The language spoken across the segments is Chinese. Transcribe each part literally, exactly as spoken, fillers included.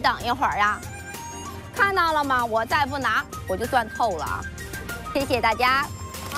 等一会儿呀。看到了吗？我再不拿，我就算透了啊！谢谢大家。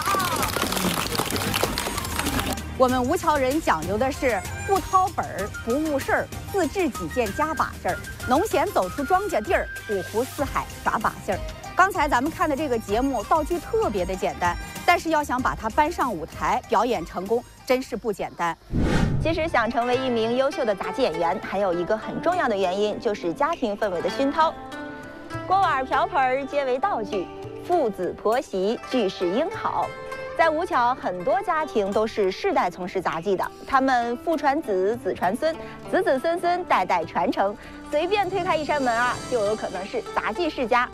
我们吴桥人讲究的是不掏本儿、不误事儿，自制己见加把劲儿，农闲走出庄稼地儿，五湖四海耍把劲儿。刚才咱们看的这个节目，道具特别的简单，但是要想把它搬上舞台表演成功，真是不简单。 其实想成为一名优秀的杂技演员，还有一个很重要的原因，就是家庭氛围的熏陶。锅碗瓢盆皆为道具，父子婆媳俱是英好。在吴桥，很多家庭都是世代从事杂技的，他们父传子，子传孙，子子孙孙代代传承。随便推开一扇门啊，就有可能是杂技世家。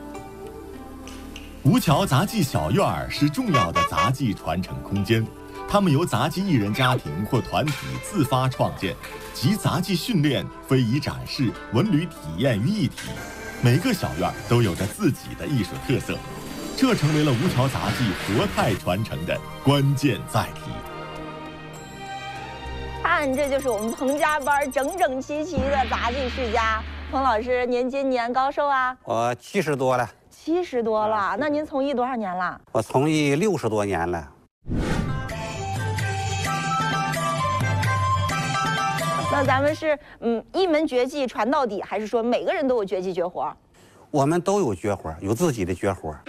吴桥杂技小院儿是重要的杂技传承空间，他们由杂技艺人家庭或团体自发创建，集杂技训练、非遗展示、文旅体验于一体。每个小院都有着自己的艺术特色，这成为了吴桥杂技活态传承的关键载体。 看，这就是我们彭家班整整齐齐的杂技世家。彭老师，您今年高寿啊？ 我七十多了。 七十多了，那您从艺多少年了？ 我从艺六十多年了。 那咱们是嗯一门绝技传到底，还是说每个人都有绝技绝活？ 我们都有绝活，有自己的绝活。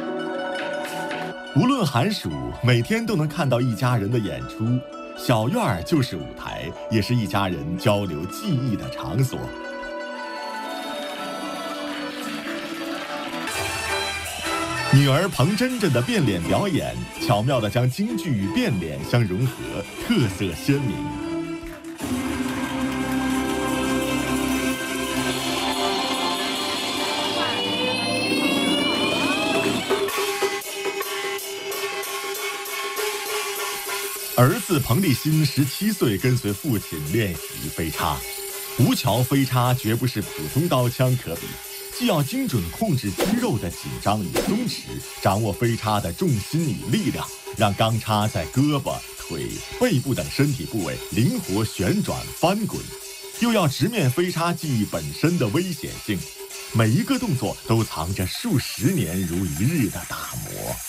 无论寒暑，每天都能看到一家人的演出。小院儿就是舞台，也是一家人交流技艺的场所。女儿彭真真的变脸表演，巧妙地将京剧与变脸相融合，特色鲜明。儿子彭立新十七岁，跟随父亲练习飞叉。吴桥飞叉绝不是普通刀枪可比，既要精准控制肌肉的紧张与松弛，掌握飞叉的重心与力量，让钢叉在胳膊、腿、背部等身体部位灵活旋转翻滚，又要直面飞叉技艺本身的危险性，每一个动作都藏着数十年如一日的打磨。